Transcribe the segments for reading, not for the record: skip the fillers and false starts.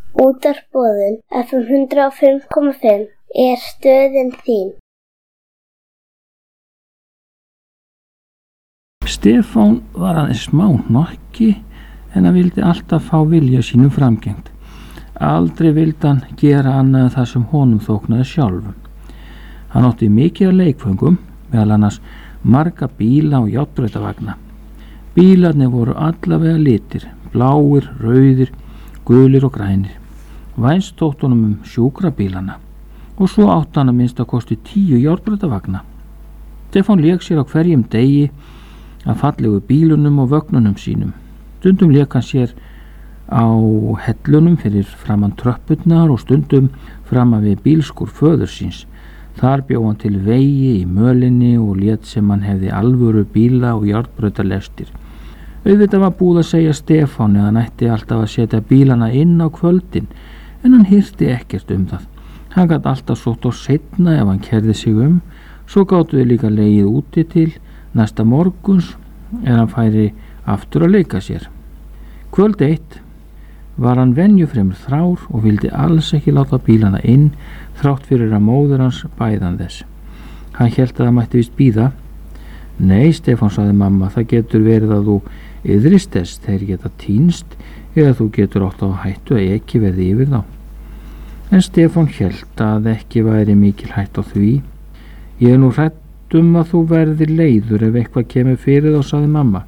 Útvarpsboðun FM 105,5 er stöðin þín. Stefán var aðeins smá hnokki en hann vildi alltaf fá vilja sínum framgengt. Aldrei vildi hann gera annað en það sem honum þóknaði sjálfum. Hann átti mikið af leikföngum, meðal annars marga bíla og járnbrautarvagna. Bílarnir voru allavega litir, bláir, rauðir, gulir og grænir. Vænst þótti honum sjúkrabílana og svo átti hann að minnsta kosti 10 járnbrautarvagna. Stefán lék sér á hverjum degi að fallegu bílunum og vögnunum sínum. Stundum lék hann sér á hellunum fyrir framan tröppurnar og stundum framan við bílskur föður síns. Þar bjó hann til vegi í mölinni og lét sem hann hefði alvöru bíla og járnbrautarlestir. Auðvitað var búið að segja Stefáni að hann ætti alltaf að setja bílana inn á kvöldin, en hann hirti ekkert um það. Hann gat alltaf sótt á seinna ef hann kerði sig svo gátu við líka legið úti til næsta morguns hann færi aftur að leika sér. Kvöld 1 var hann venjufremur þrár og vildi alls ekki láta bílana inn þrátt fyrir að móðir hans bæðan þess. Hann hélt að það mætti víst bíða. Nei, Stefán, sagði mamma, það getur verið að þú iðrist þess, þeir geta týnst eða þú getur átt á hættu að ekki verði yfir þá. En Stefán hélt að ekki væri mikil hætt á því. Ég er nú hrædd að þú verðir leiður ef eitthvað kemur fyrir þá, sagði mamma.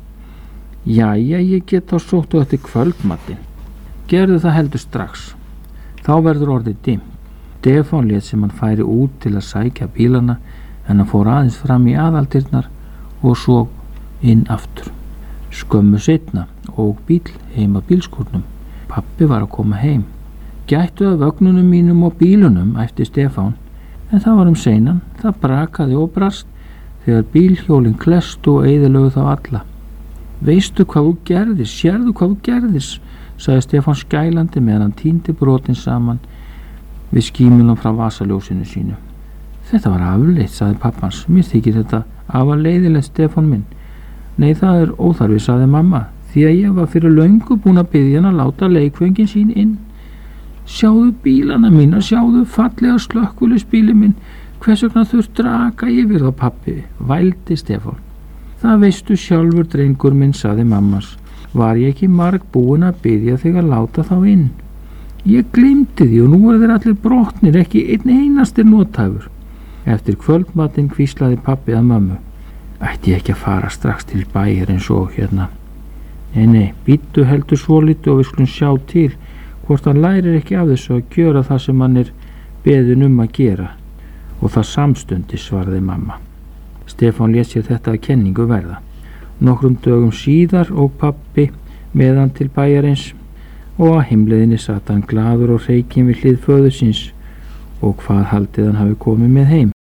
Jæja, ég get þá sótt á eftir kvöldmatinn. Gerðu það heldur strax. Þá verður orðið dimmt. Stefán lét sem hann færi út til að sækja bílana en hann fór aðeins fram í aðaldyrnar og svo inn aftur. Skömmu seinna ók bíl heim að bílskúrnum. Pabbi var að koma heim. Gættu að vögnunum mínum og bílunum, æpti Stefán, en það var seinan. Það brakaði og brast þegar bílhjólin klestu og eyðilögðu þá alla. Veistu hvað þú gerðir? Sérðu hvað þú gerðir? Sagði Stefán skælandi meðan hann týndi brotin saman við skímunum frá vasaljósinu sínu. Þetta var afleitt, sagði pappans. Mér þykir þetta afar leiðilegt, Stefán minn. Nei, það er óþarfi, sagði mamma, því að ég var fyrir löngu búin að biðja hann að láta leikföngin sín inn. Sjáðu bílana mína, sjáðu fallega slökkviliðsbílinn minn. Hvers vegna þurftir að aka yfir þá, pappi? Vældi Stefán. Það veistu sjálfur, drengur minn, sagði mammas. Var ég ekki marg búin að biðja þig að láta þá inn? Ég gleymdi því og nú eru þeir allir brotnir, ekki einn einastir nothæfur. Eftir kvöldmatinn hvíslaði pabbi að mömmu. Ætti ég ekki að fara strax til bæjar eins og hérna? Nei, bíddu heldur svolítið og við skulum sjá til hvort hann lærir ekki af þessu að gjöra það sem hann er beðinn að gera. Og það samstundis, svaraði mamma. Stefán lét sér þetta að kenningu verða. Nokkrum dögum síðar ók pabbi með hann til bæjarins og á heimleiðinni satt hann glaður og hreykinn við hlið föður síns. Og hvað haldið hann hafi komið með heim?